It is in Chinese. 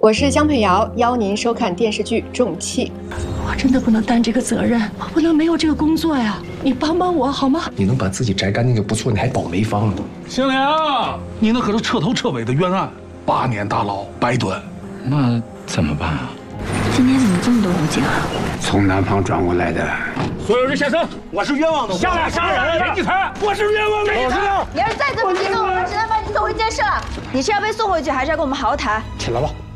我是江佩瑶，邀您收看电视剧《重器》。 我真的不能担这个责任，我不能没有这个工作呀！你帮帮我好吗？ 你能把自己摘干净就不错，你还保没方呢？ 新良，你那可是彻头彻尾的冤案，8年大牢白蹲。 那怎么办啊？ 今天怎么这么多武警啊？ 从南方转过来的。 所有人下车！我是冤枉的，下来杀人了！你猜，我是冤枉的！ 你要是再这么激动，我们只能把你送回监室了。你是要被送回去，还是要跟我们好好谈？ 起来吧。